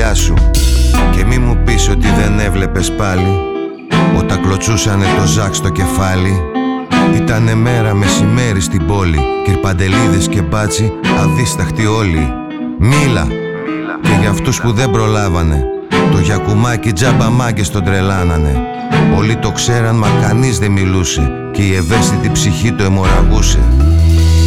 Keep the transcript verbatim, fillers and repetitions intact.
φιλιά σου. Και μη μου πεις ότι δεν έβλεπες πάλι όταν κλωτσούσανε το Ζακ στο κεφάλι. Ήτανε μέρα μεσημέρι στην πόλη, κυρπαντελίδες και μπάτσι αδίσταχτοι όλοι. Μίλα και για αυτούς που δεν προλάβανε, το γιακουμάκι τζάμπα μάγκες τον τρελάνανε. Όλοι το ξέραν μα κανείς δεν μιλούσε και η ευαίσθητη ψυχή το αιμορραγούσε.